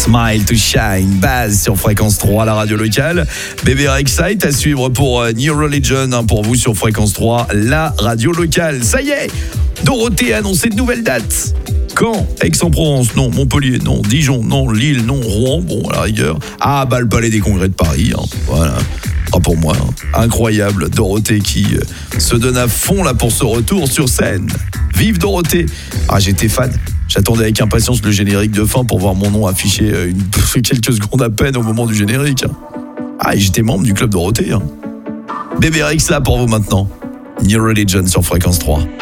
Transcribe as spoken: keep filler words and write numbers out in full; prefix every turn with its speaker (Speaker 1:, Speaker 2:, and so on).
Speaker 1: Smile to Shine, base sur Fréquence trois, la radio locale. Bébé Rexite à suivre pour euh, New Religion, hein, pour vous sur Fréquence trois, la radio locale. Ça y est, Dorothée a annoncé de nouvelles dates. Caen, Aix-en-Provence, non. Montpellier, non. Dijon, non. Lille, non. Rouen, bon, à la rigueur. Ah, bah, le Palais des Congrès de Paris, hein. Voilà. Ah, pour moi, hein. Incroyable. Dorothée qui euh, se donne à fond là pour ce retour sur scène. Vive Dorothée. Ah, j'étais fan. J'attendais avec impatience le générique de fin pour voir mon nom affiché euh, une, quelques secondes à peine au moment du générique. Hein. Ah, et j'étais membre du club Dorothée. Hein. Bébé Rex là pour vous maintenant. New Religion sur Fréquence trois.